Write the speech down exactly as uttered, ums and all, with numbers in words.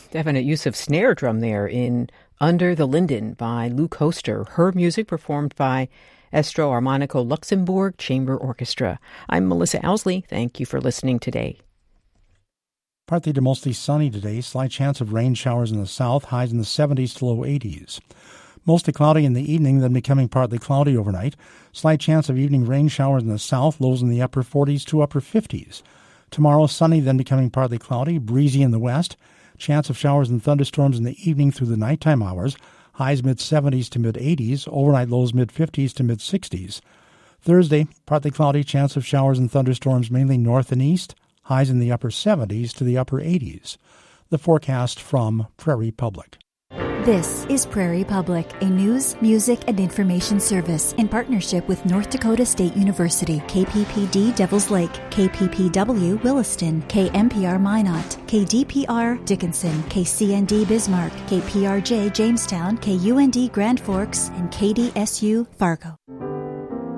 Definite use of snare drum there in Under the Linden by Lou Koster. Her music performed by Estro Armonico Luxembourg Chamber Orchestra. I'm Melissa Owsley. Thank you for listening today. Partly to mostly sunny today. Slight chance of rain showers in the south. Highs in the seventies to low eighties. Mostly cloudy in the evening, then becoming partly cloudy overnight. Slight chance of evening rain showers in the south. Lows in the upper forties to upper fifties. Tomorrow, sunny, then becoming partly cloudy. Breezy in the west. Chance of showers and thunderstorms in the evening through the nighttime hours. Highs mid-seventies to mid-eighties. Overnight lows mid-fifties to mid-sixties. Thursday, partly cloudy. Chance of showers and thunderstorms mainly north and east. Highs in the upper seventies to the upper eighties. The forecast from Prairie Public. This is Prairie Public, a news, music, and information service in partnership with North Dakota State University, K P P D Devils Lake, K P P W Williston, K M P R Minot, K D P R Dickinson, K C N D Bismarck, K P R J Jamestown, K U N D Grand Forks, and K D S U Fargo.